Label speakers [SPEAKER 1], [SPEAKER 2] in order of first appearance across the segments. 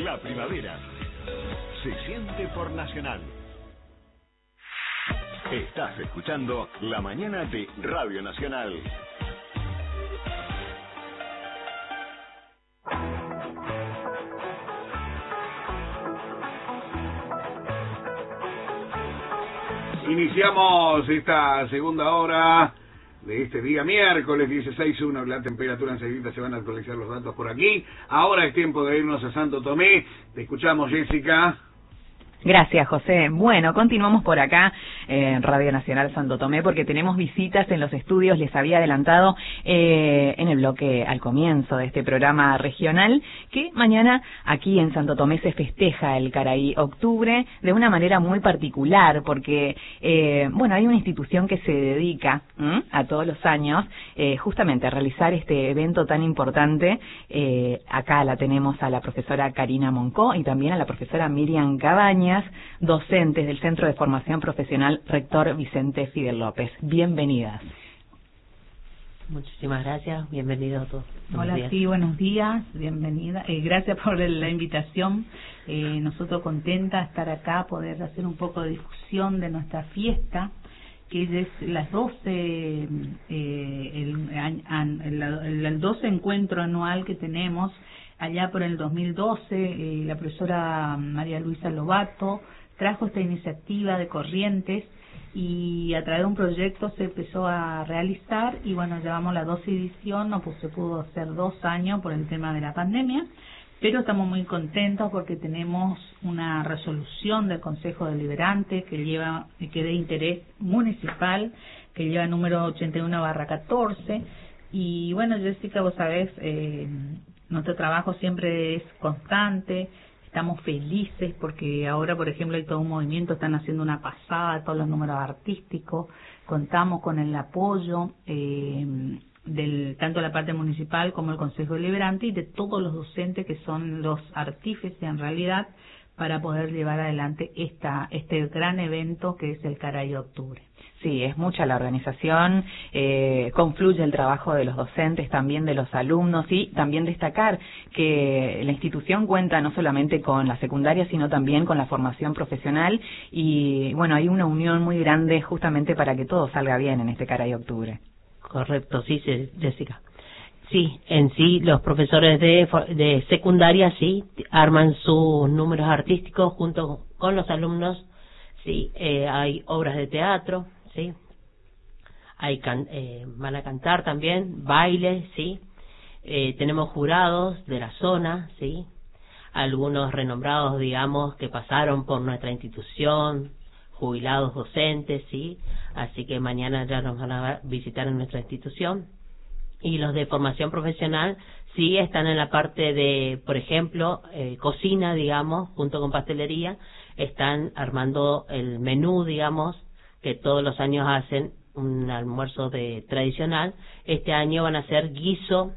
[SPEAKER 1] La primavera se siente por Nacional. Estás escuchando La Mañana de Radio Nacional.
[SPEAKER 2] Iniciamos esta segunda hora de este día miércoles 16:01, la temperatura enseguida se van a actualizar los datos por aquí. Ahora es tiempo de irnos a Santo Tomé. Te escuchamos, Jessica.
[SPEAKER 3] Gracias, José. Bueno, continuamos por acá en Radio Nacional Santo Tomé porque tenemos visitas en los estudios. Les había adelantado en el bloque al comienzo de este programa regional que mañana aquí en Santo Tomé se festeja el Caraí Octubre de una manera muy particular porque, bueno, hay una institución que se dedica a todos los años justamente a realizar este evento tan importante. Acá la tenemos a la profesora Karina Moncó y también a la profesora Miriam Cabañas, docentes del Centro de Formación Profesional Rector Vicente Fidel López. Bienvenidas.
[SPEAKER 4] Muchísimas gracias, bienvenidos a todos.
[SPEAKER 5] Hola, sí, buenos días, bienvenida. Gracias por la invitación. Nosotros contentas de estar acá, poder hacer un poco de difusión de nuestra fiesta, que es las 12, el 12 encuentro anual que tenemos. Allá por el 2012, la profesora María Luisa Lobato trajo esta iniciativa de Corrientes y a través de un proyecto se empezó a realizar y bueno, llevamos la 12 edición, no pues se pudo hacer 2 años por el tema de la pandemia, pero estamos muy contentos porque tenemos una resolución del Consejo Deliberante que es de interés municipal, que lleva el número 81/14 y bueno, Jessica, vos sabés, nuestro trabajo siempre es constante, estamos felices porque ahora, por ejemplo, hay todo un movimiento, están haciendo una pasada de todos los números artísticos, contamos con el apoyo tanto de la parte municipal como el Consejo Deliberante y de todos los docentes que son los artífices en realidad para poder llevar adelante este gran evento que es el Caraí Octubre.
[SPEAKER 3] Sí, es mucha la organización, confluye el trabajo de los docentes, también de los alumnos y también destacar que la institución cuenta no solamente con la secundaria, sino también con la formación profesional y bueno, hay una unión muy grande justamente para que todo salga bien en este Caraí Octubre.
[SPEAKER 4] Correcto, sí, Jessica. Sí, en sí los profesores de secundaria sí arman sus números artísticos junto con los alumnos, sí, hay obras de teatro, sí, van a cantar también, bailes, sí, tenemos jurados de la zona, sí, algunos renombrados, digamos, que pasaron por nuestra institución, jubilados docentes, sí, así que mañana ya nos van a visitar en nuestra institución. Y los de formación profesional sí están en la parte de, por ejemplo, cocina, digamos, junto con pastelería, están armando el menú, digamos, que todos los años hacen un almuerzo tradicional. Este año van a hacer guiso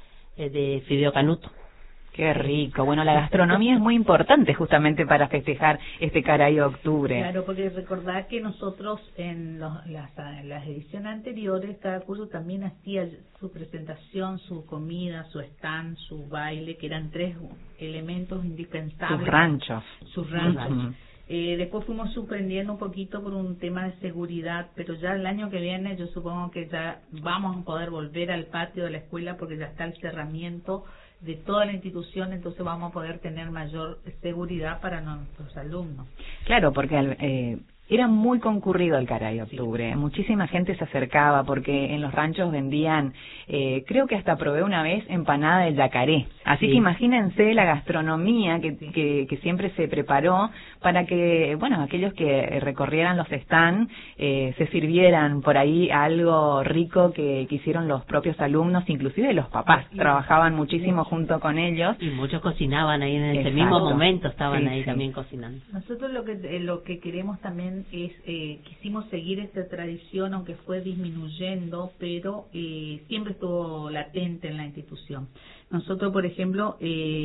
[SPEAKER 4] de fideo canuto.
[SPEAKER 3] Qué rico. Bueno, la gastronomía es muy importante justamente para festejar este Caraí Octubre.
[SPEAKER 5] Claro, porque recordar que nosotros en las ediciones anteriores, cada curso también hacía su presentación, su comida, su stand, su baile, que eran 3 elementos indispensables.
[SPEAKER 3] Sus ranchos.
[SPEAKER 5] Después fuimos suspendiendo un poquito por un tema de seguridad, pero ya el año que viene yo supongo que ya vamos a poder volver al patio de la escuela porque ya está el cerramiento de toda la institución, entonces vamos a poder tener mayor seguridad para nuestros alumnos.
[SPEAKER 3] Claro, porque era muy concurrido el Caraí Octubre, sí. Muchísima gente se acercaba porque en los ranchos vendían, creo que hasta probé una vez empanada de yacaré, así que imagínense la gastronomía que siempre se preparó para que, bueno, aquellos que recorrieran los stands se sirvieran por ahí algo rico que hicieron los propios alumnos, inclusive los papás trabajaban muchísimo junto con ellos.
[SPEAKER 4] Y muchos cocinaban ahí en ese mismo momento, estaban ahí también cocinando.
[SPEAKER 5] Nosotros lo que queremos también es, quisimos seguir esta tradición, aunque fue disminuyendo, pero siempre estuvo latente en la institución. Nosotros, por ejemplo,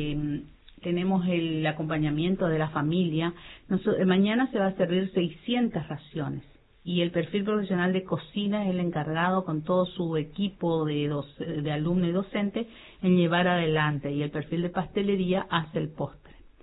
[SPEAKER 5] tenemos el acompañamiento de la familia. Mañana se va a servir 600 raciones y el perfil profesional de cocina es el encargado con todo su equipo de alumnos y docentes en llevar adelante, y el perfil de pastelería hace el postre.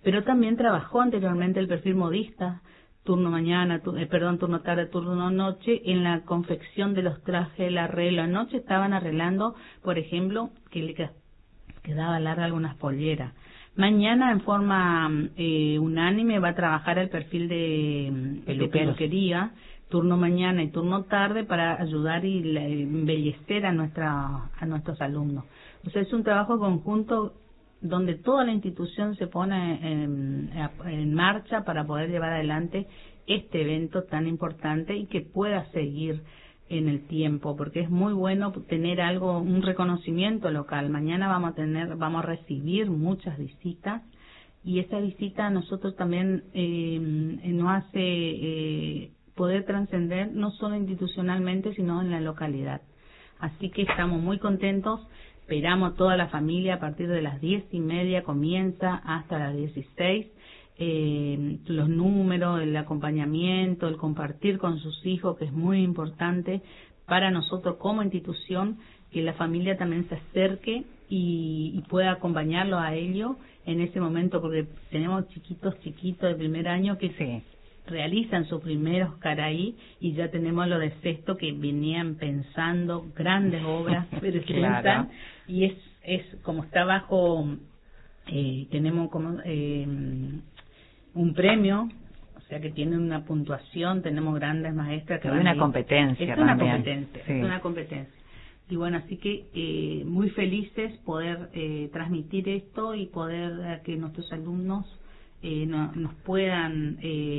[SPEAKER 5] pero también trabajó anteriormente el perfil modista, turno mañana, turno tarde, turno noche, en la confección de los trajes, el arreglo. Anoche estaban arreglando, por ejemplo, que le quedaba larga algunas polleras. Mañana, en forma unánime, va a trabajar el perfil de peluquería, turno mañana y turno tarde, para ayudar y embellecer a nuestros alumnos. O sea, es un trabajo conjunto donde toda la institución se pone en marcha para poder llevar adelante este evento tan importante y que pueda seguir en el tiempo, porque es muy bueno tener algo, un reconocimiento local. Mañana vamos a recibir muchas visitas, y esa visita a nosotros también nos hace poder trascender no solo institucionalmente, sino en la localidad. Así que estamos muy contentos. Esperamos toda la familia. A partir de las 10:30 comienza hasta las 16. Los números, el acompañamiento, el compartir con sus hijos, que es muy importante para nosotros como institución, que la familia también se acerque y pueda acompañarlo a ellos en ese momento, porque tenemos chiquitos de primer año que realizan sus primeros caraí, y ya tenemos lo de sexto que venían pensando grandes obras, presentan, y es como está bajo, tenemos como un premio, o sea que tiene una puntuación, tenemos grandes maestras que
[SPEAKER 3] es una competencia también.
[SPEAKER 5] Es una competencia. Y bueno, así que muy felices poder transmitir esto y poder que nuestros alumnos nos puedan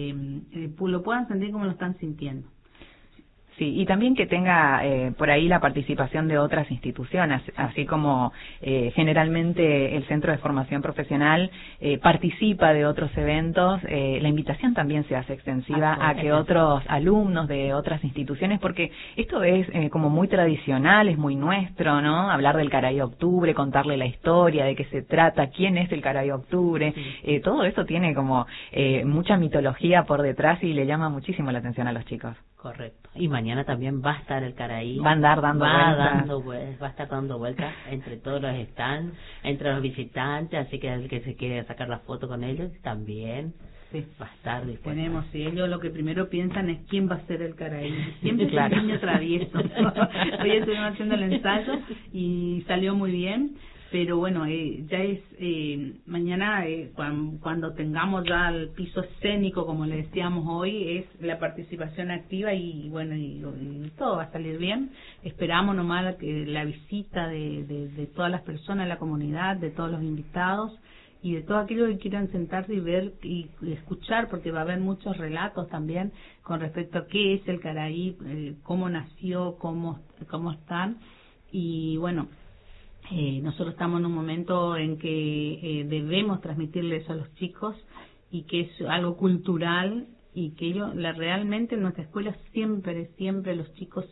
[SPEAKER 5] lo puedan sentir como lo están sintiendo.
[SPEAKER 3] Sí, y también que tenga por ahí la participación de otras instituciones, así como generalmente el Centro de Formación Profesional participa de otros eventos, la invitación también se hace extensiva a que otros alumnos de otras instituciones, porque esto es como muy tradicional, es muy nuestro, ¿no? Hablar del Caraí Octubre, contarle la historia, de qué se trata, quién es el Caraí Octubre, todo eso tiene como mucha mitología por detrás y le llama muchísimo la atención a los chicos.
[SPEAKER 4] Correcto. Y mañana también va a estar el Caraí.
[SPEAKER 3] Va a andar dando vueltas.
[SPEAKER 4] Va a estar dando vueltas entre todos los stands, entre los visitantes, así que el que se quiere sacar la foto con ellos también va a estar dispuesto.
[SPEAKER 5] Tenemos, y ellos lo que primero piensan es quién va a ser el Caraí. Siempre es un niño travieso. Hoy estuvimos haciendo el ensayo y salió muy bien. Pero bueno, ya es mañana cuando tengamos ya el piso escénico, como le decíamos hoy, es la participación activa, y bueno, y todo va a salir bien. Esperamos nomás que la visita de todas las personas de la comunidad, de todos los invitados y de todos aquellos que quieran sentarse y ver y escuchar, porque va a haber muchos relatos también con respecto a qué es el Caraí, cómo nació, cómo están. Y bueno, nosotros estamos en un momento en que debemos transmitirles eso a los chicos, y que es algo cultural, y que ellos realmente en nuestra escuela siempre los chicos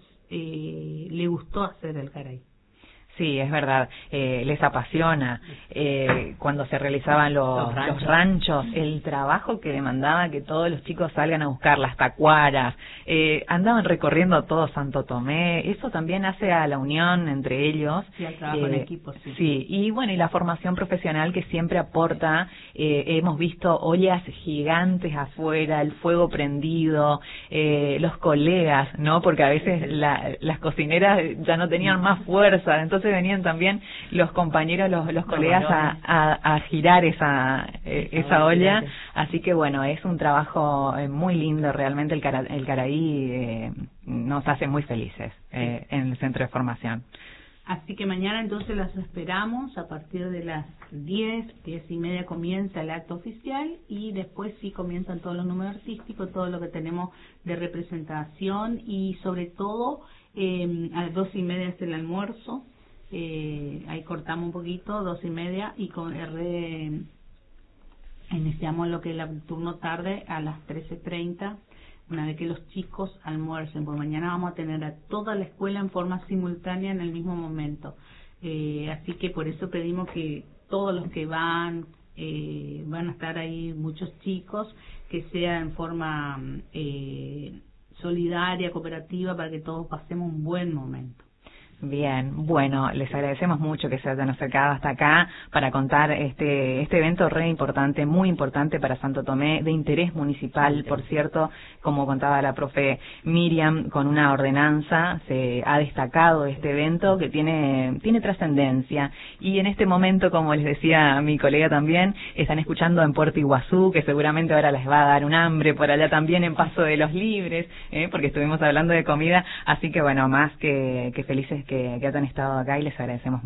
[SPEAKER 5] les gustó hacer el Caraí.
[SPEAKER 3] Sí, es verdad, les apasiona. Cuando se realizaban los ranchos, el trabajo que demandaba que todos los chicos salgan a buscar las tacuaras, andaban recorriendo todo Santo Tomé, eso también hace a la unión entre ellos.
[SPEAKER 5] Sí, al trabajo en equipo,
[SPEAKER 3] sí, y bueno, y la formación profesional que siempre aporta, hemos visto ollas gigantes afuera, el fuego prendido, los colegas, ¿no? Porque a veces las cocineras ya no tenían más fuerza, entonces venían también los compañeros, los colegas a girar esa olla, así que bueno, es un trabajo muy lindo, realmente el Caraí nos hace muy felices en el centro de formación.
[SPEAKER 5] Así que mañana entonces las esperamos a partir de las 10:30 comienza el acto oficial, y después sí comienzan todos los números artísticos, todo lo que tenemos de representación, y sobre todo a las 2:30 es el almuerzo. Ahí cortamos un poquito, 2:30, y iniciamos lo que es el turno tarde a las 13:30, una vez que los chicos almuercen, porque mañana vamos a tener a toda la escuela en forma simultánea en el mismo momento. Así que por eso pedimos que todos los que van a estar ahí, muchos chicos, que sea en forma solidaria, cooperativa, para que todos pasemos un buen momento.
[SPEAKER 3] Bien, bueno, les agradecemos mucho que se hayan acercado hasta acá para contar este evento re importante, muy importante para Santo Tomé, de interés municipal, por cierto, como contaba la profe Miriam, con una ordenanza se ha destacado este evento que tiene trascendencia. Y en este momento, como les decía mi colega también, están escuchando en Puerto Iguazú, que seguramente ahora les va a dar un hambre, por allá también en Paso de los Libres, porque estuvimos hablando de comida, así que bueno, más que felices que hayan estado acá y les agradecemos